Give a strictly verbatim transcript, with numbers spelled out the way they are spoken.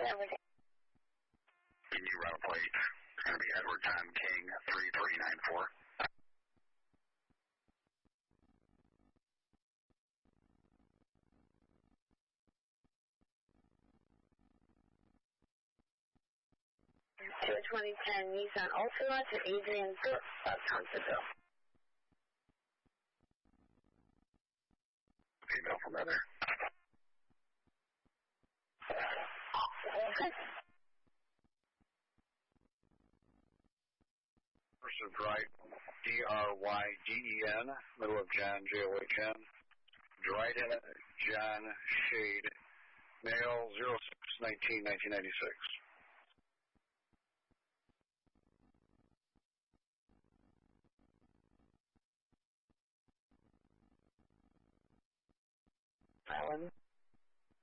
Can you route plate? It's going to be Edward Tom King, three three nine four. To a twenty ten Nissan Altima to Adrian Brooks of Thompsonville. Female from there. Okay. Person Dryden, D R Y D E N, middle of John, J O H N. Dryden John Shade, male, zero six nineteen nineteen ninety-six. Alan.